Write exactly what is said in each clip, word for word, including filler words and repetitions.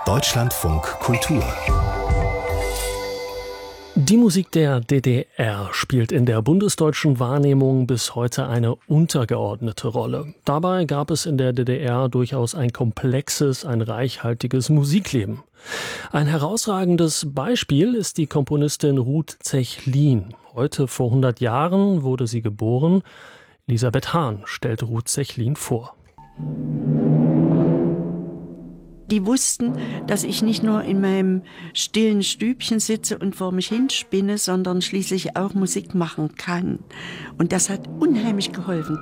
Deutschlandfunk Kultur. Die Musik der D D R spielt in der bundesdeutschen Wahrnehmung bis heute eine untergeordnete Rolle. Dabei gab es in der D D R durchaus ein komplexes, ein reichhaltiges Musikleben. Ein herausragendes Beispiel ist die Komponistin Ruth Zechlin. Heute vor hundert Jahren wurde sie geboren. Elisabeth Hahn stellt Ruth Zechlin vor. Die wussten, dass ich nicht nur in meinem stillen Stübchen sitze und vor mich hinspinne, sondern schließlich auch Musik machen kann. Und das hat unheimlich geholfen.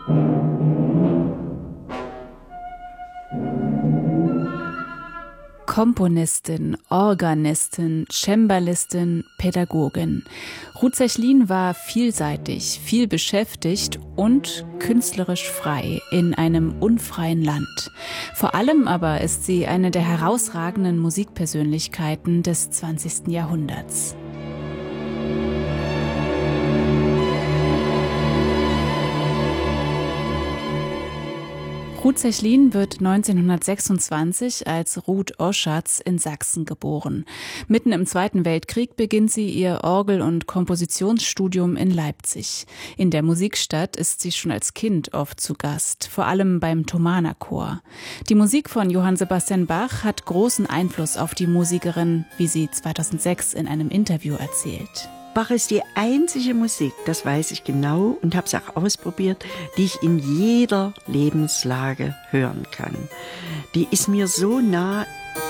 Komponistin, Organistin, Cembalistin, Pädagogin. Ruth Zechlin war vielseitig, viel beschäftigt und künstlerisch frei in einem unfreien Land. Vor allem aber ist sie eine der herausragenden Musikpersönlichkeiten des zwanzigsten Jahrhunderts. Ruth Zechlin wird neunzehnhundertsechsundzwanzig als Ruth Oschatz in Sachsen geboren. Mitten im Zweiten Weltkrieg beginnt sie ihr Orgel- und Kompositionsstudium in Leipzig. In der Musikstadt ist sie schon als Kind oft zu Gast, vor allem beim Thomaner Chor. Die Musik von Johann Sebastian Bach hat großen Einfluss auf die Musikerin, wie sie zweitausendsechs in einem Interview erzählt. Bach ist die einzige Musik, das weiß ich genau und habe es auch ausprobiert, die ich in jeder Lebenslage hören kann. Die ist mir so nah.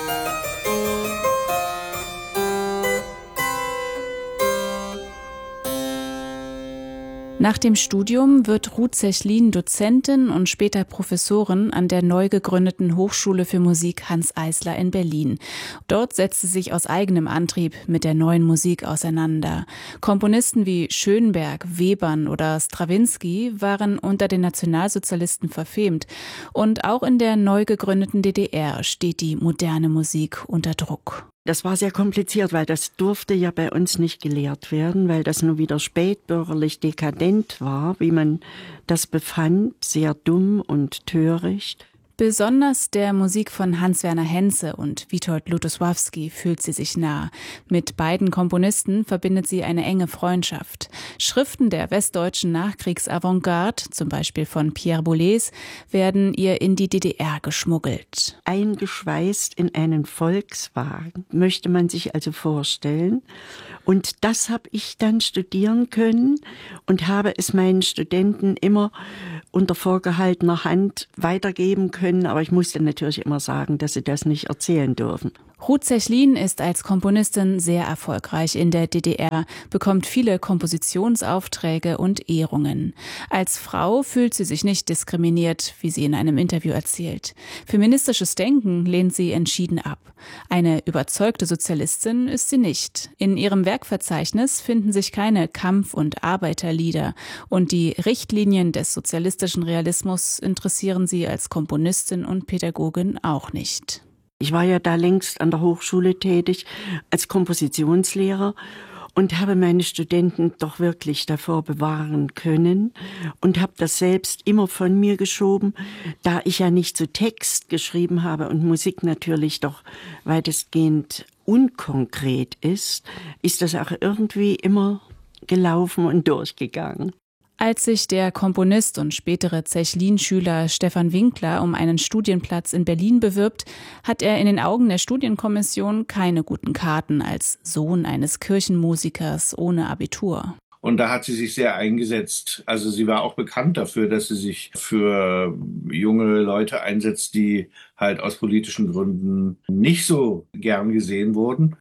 Nach dem Studium wird Ruth Zechlin Dozentin und später Professorin an der neu gegründeten Hochschule für Musik Hanns Eisler in Berlin. Dort setzt sie sich aus eigenem Antrieb mit der neuen Musik auseinander. Komponisten wie Schönberg, Webern oder Strawinsky waren unter den Nationalsozialisten verfemt. Und auch in der neu gegründeten D D R steht die moderne Musik unter Druck. Das war sehr kompliziert, weil das durfte ja bei uns nicht gelehrt werden, weil das nur wieder spätbürgerlich dekadent war, wie man das befand, sehr dumm und töricht. Besonders der Musik von Hans-Werner Henze und Witold Lutosławski fühlt sie sich nah. Mit beiden Komponisten verbindet sie eine enge Freundschaft. Schriften der westdeutschen Nachkriegsavantgarde, zum Beispiel von Pierre Boulez, werden ihr in die D D R geschmuggelt. Eingeschweißt in einen Volkswagen, möchte man sich also vorstellen. Und das habe ich dann studieren können und habe es meinen Studenten immer unter vorgehaltener Hand weitergeben können. Aber ich musste natürlich immer sagen, dass sie das nicht erzählen dürfen. Ruth Zechlin ist als Komponistin sehr erfolgreich in der D D R, bekommt viele Kompositionsaufträge und Ehrungen. Als Frau fühlt sie sich nicht diskriminiert, wie sie in einem Interview erzählt. Feministisches Denken lehnt sie entschieden ab. Eine überzeugte Sozialistin ist sie nicht. In ihrem Werkverzeichnis finden sich keine Kampf- und Arbeiterlieder und die Richtlinien des sozialistischen Realismus interessieren sie als Komponistin und Pädagogin auch nicht. Ich war ja da längst an der Hochschule tätig als Kompositionslehrer und habe meine Studenten doch wirklich davor bewahren können und habe das selbst immer von mir geschoben, da ich ja nicht zu Text geschrieben habe und Musik natürlich doch weitestgehend unkonkret ist, ist das auch irgendwie immer gelaufen und durchgegangen. Als sich der Komponist und spätere Zechlin-Schüler Stefan Winkler um einen Studienplatz in Berlin bewirbt, hat er in den Augen der Studienkommission keine guten Karten als Sohn eines Kirchenmusikers ohne Abitur. Und da hat sie sich sehr eingesetzt. Also sie war auch bekannt dafür, dass sie sich für junge Leute einsetzt, die halt aus politischen Gründen nicht so gern gesehen wurden.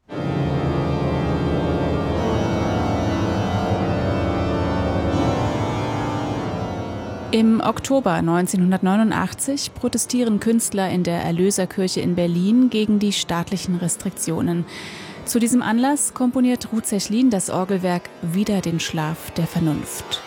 Im Oktober neunzehnhundertneunundachtzig protestieren Künstler in der Erlöserkirche in Berlin gegen die staatlichen Restriktionen. Zu diesem Anlass komponiert Ruth Zechlin das Orgelwerk Wider den Schlaf der Vernunft.